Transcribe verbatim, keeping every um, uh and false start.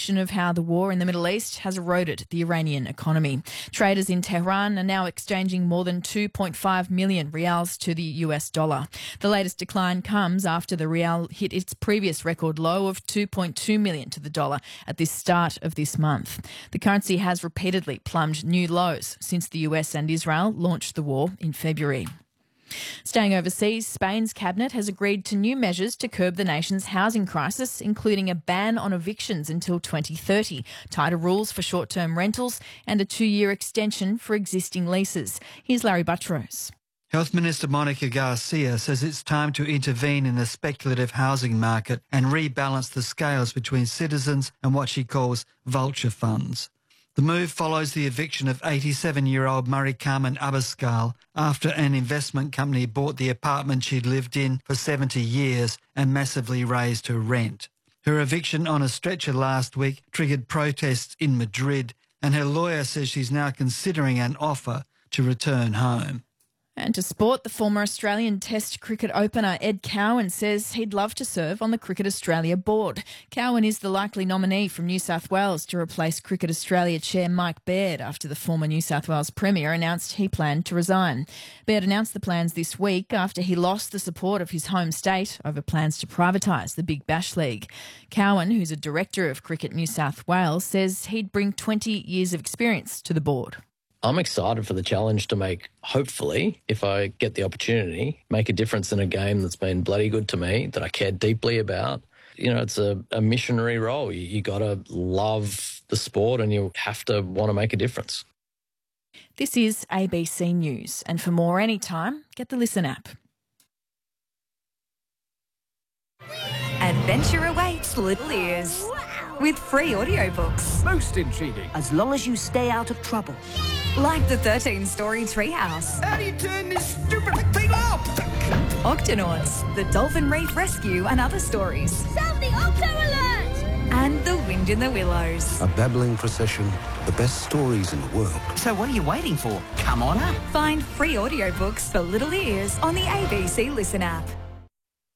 reflection of how the war in the Middle East has eroded the Iranian economy. Traders in Tehran are now exchanging more than two point five million rials to the U S dollar. The latest decline comes after the rial hit its previous record low of two point two million to the dollar at the start of this month. The currency has repeatedly plumbed new lows since the U S and Israel launched the war in February. Staying overseas, Spain's cabinet has agreed to new measures to curb the nation's housing crisis, including a ban on evictions until twenty thirty, tighter rules for short-term rentals and a two-year extension for existing leases. Here's Larry Buttrose. Health Minister Monica Garcia says it's time to intervene in the speculative housing market and rebalance the scales between citizens and what she calls vulture funds. The move follows the eviction of eighty-seven-year-old Mari Carmen Abascal after an investment company bought the apartment she'd lived in for seventy years and massively raised her rent. Her eviction on a stretcher last week triggered protests in Madrid, and her lawyer says she's now considering an offer to return home. And to sport, the former Australian Test cricket opener Ed Cowan says he'd love to serve on the Cricket Australia board. Cowan is the likely nominee from New South Wales to replace Cricket Australia chair Mike Baird after the former New South Wales Premier announced he planned to resign. Baird announced the plans this week after he lost the support of his home state over plans to privatise the Big Bash League. Cowan, who's a director of Cricket New South Wales, says he'd bring twenty years of experience to the board. I'm excited for the challenge to make, hopefully, if I get the opportunity, make a difference in a game that's been bloody good to me, that I care deeply about. You know, it's a, a missionary role. You, you got to love the sport and you have to want to make a difference. This is A B C News, and for more anytime, get the Listen app. Adventure awaits little ears with free audiobooks. Most intriguing. As long as you stay out of trouble. Like the thirteen-story Treehouse. How do you turn this stupid thing off? Octonauts, the Dolphin Reef Rescue and other stories. Sound the Octo Alert! And The Wind in the Willows. A babbling procession, the best stories in the world. So what are you waiting for? Come on up. Find free audiobooks for little ears on the A B C Listen app.